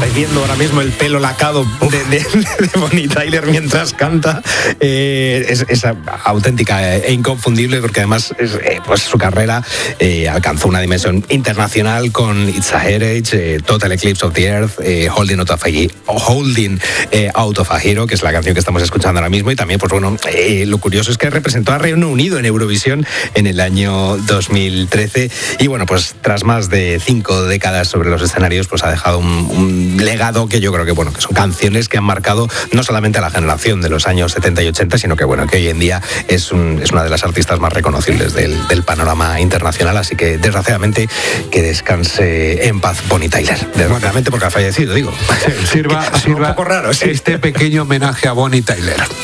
estáis viendo ahora mismo el pelo lacado de Bonnie Tyler mientras canta, es auténtica e inconfundible, porque además pues su carrera alcanzó una dimensión internacional con It's a Heritage, Total Eclipse of the Earth, Holding Out of a Hero, que es la canción que estamos escuchando ahora mismo. Y también, pues bueno, lo curioso es que representó a Reino Unido en Eurovisión en el año 2013. Y bueno, pues tras más de 5 décadas sobre los escenarios, pues ha dejado un legado que yo creo que, bueno, que son canciones que han marcado no solamente a la generación de los años 70 y 80, sino que, bueno, que hoy en día es una de las artistas más reconocibles del panorama internacional. Así que, desgraciadamente, que descanse en paz Bonnie Tyler. Desgraciadamente, porque ha fallecido, digo. Sirva un poco raro, sí. Este pequeño homenaje a Bonnie Tyler.